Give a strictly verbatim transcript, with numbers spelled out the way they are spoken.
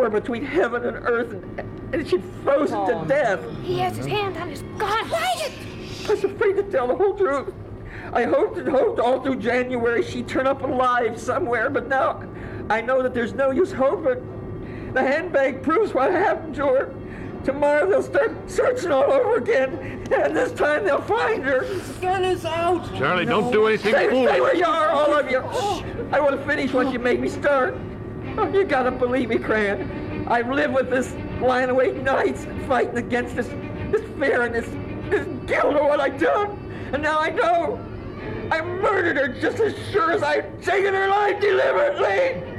somewhere between heaven and earth, and, and she'd frozen Oh. to death. He has his hand on his gun. Quiet! I was afraid to tell the whole truth. I hoped and hoped all through January she'd turn up alive somewhere, but now I know that there's no use hoping. The handbag proves what happened to her. Tomorrow they'll start searching all over again, and this time they'll find her. The gun is out. Charlie, don't do anything Stay, foolish. stay where you are, all of you. I want to finish what you made me start. Oh, you gotta believe me, Cran. I've lived with this lying awake nights and fighting against this, this fear and this, this guilt of what I've done. And now I know. I murdered her just as sure as I've taken her life deliberately.